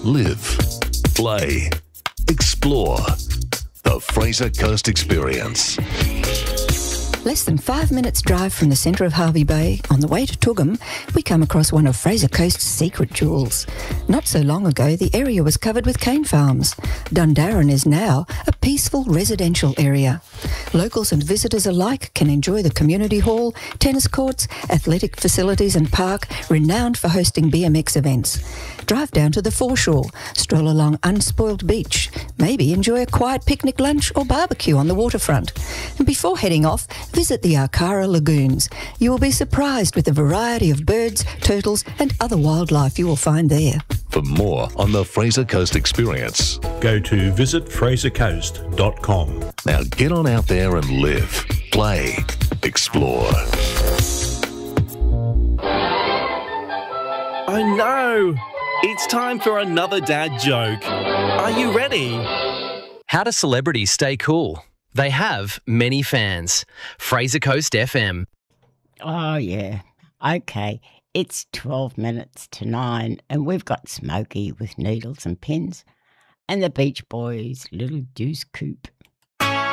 live, play, explore. The Fraser Coast Experience. Less than 5 minutes drive from the centre of Hervey Bay, on the way to Toogoom, we come across one of Fraser Coast's secret jewels. Not so long ago, the area was covered with cane farms. Dundarren is now a peaceful residential area. Locals and visitors alike can enjoy the community hall, tennis courts, athletic facilities and park, renowned for hosting BMX events. Drive down to the foreshore, stroll along unspoiled beach, maybe enjoy a quiet picnic lunch or barbecue on the waterfront. And before heading off, visit the Arcara Lagoons. You will be surprised with the variety of birds, turtles and other wildlife you will find there. For more on the Fraser Coast Experience, go to visitfrasercoast.com. Now get on out there and live, play, explore. Oh no! It's time for another dad joke. Are you ready? How do celebrities stay cool? They have many fans. Fraser Coast FM. Oh, yeah. Okay. It's 12 minutes to 9 and we've got Smokey with needles and pins and the Beach Boys' Little Deuce Coupe.